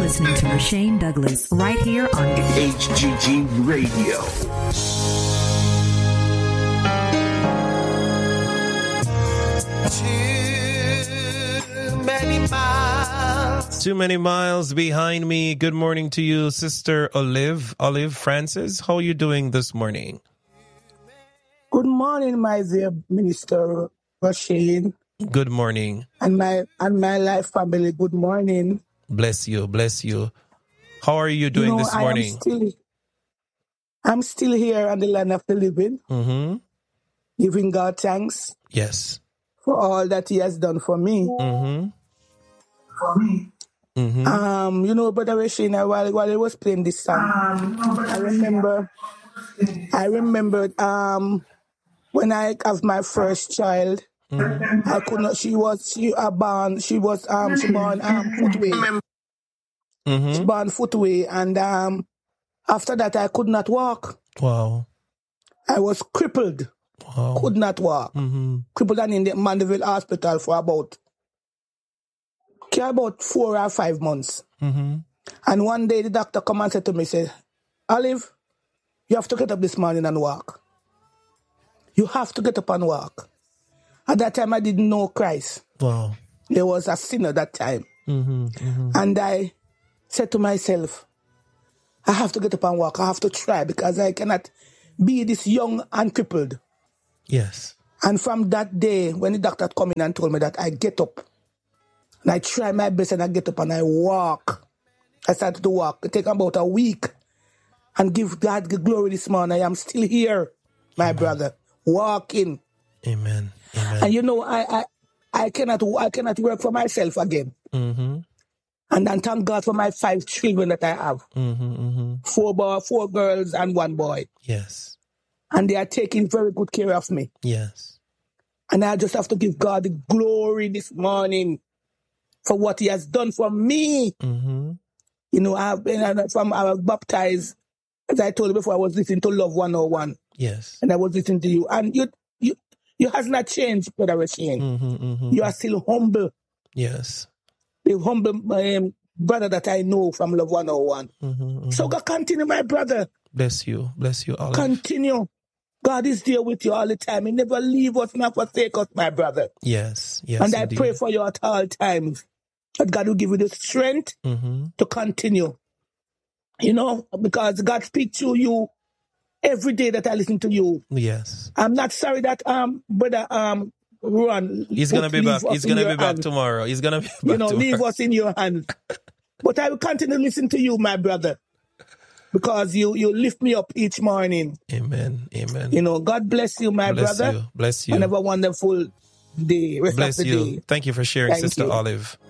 listening to Rashane Douglas right here on HGG Radio. Too many miles behind me. Good morning to you, Sister Olive Francis. How are you doing this morning? Good morning, my dear Minister Rashane. Good morning. And my life family, good morning. Bless you, bless you. How are you doing this morning? I'm still here on the land of the living, giving God thanks. Yes. For all that He has done for me. For me. Brother Rashane, while he was playing this song, I remember when I have my first child, I could not. She born footway. She born footway, and after that I could not walk. Wow. I was crippled. Wow. Could not walk. Crippled and in the Mandeville Hospital for about 4 or 5 months. And one day the doctor come and said to me, said, Olive, you have to get up this morning and walk. You have to get up and walk. At that time, I didn't know Christ. Wow. I was a sinner that time. And I said to myself, I have to get up and walk. I have to try because I cannot be this young and crippled. Yes. And from that day, when the doctor come in and told me that, I get up. And I try my best and I get up and I walk. I started to walk. It took about a week. And give God the glory this morning. I am still here, my brother, walking. Amen. Amen. And I cannot work for myself again. And thank God for my 5 children that I have. 4 girls and 1 boy. Yes. And they are taking very good care of me. Yes. And I just have to give God the glory this morning for what He has done for me. I was baptized, as I told you before, I was listening to Love 101. Yes. And I was listening to you. And you has not changed, Brother Rashane. You are still humble. Yes. The humble brother that I know from Love 101. So God, continue, my brother. Bless you. Bless you, Olive. Continue. God is there with you all the time. He never leave us, not forsake us, my brother. Yes. Yes. And indeed. I pray for you at all times. That God will give you the strength to continue. Because God speaks to you every day that I listen to you. Yes. I'm not sorry that brother Ron. He's gonna be back. He's gonna be back tomorrow. He's gonna be back tomorrow. Leave us in your hands. But I will continue to listen to you, my brother. Because you lift me up each morning. Amen. Amen. God bless you, my brother. Bless you. And have a wonderful day. Rest Bless of the you. day. Thank you for sharing, Thank Sister you. Olive.